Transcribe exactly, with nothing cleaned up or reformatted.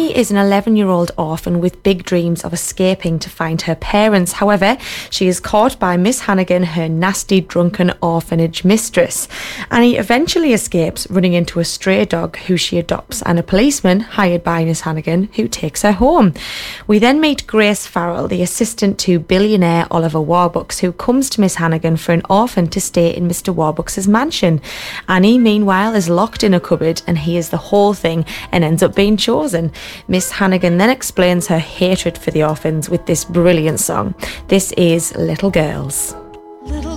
Annie is an eleven-year-old orphan with big dreams of escaping to find her parents. However, she is caught by Miss Hannigan, her nasty, drunken orphanage mistress. Annie eventually escapes, running into a stray dog who she adopts and a policeman hired by Miss Hannigan who takes her home. We then meet Grace Farrell, the assistant to billionaire Oliver Warbucks, who comes to Miss Hannigan for an orphan to stay in Mister Warbucks' mansion. Annie, meanwhile, is locked in a cupboard and hears the whole thing and ends up being chosen. Miss Hannigan then explains her hatred for the orphans with this brilliant song. This is Little Girls.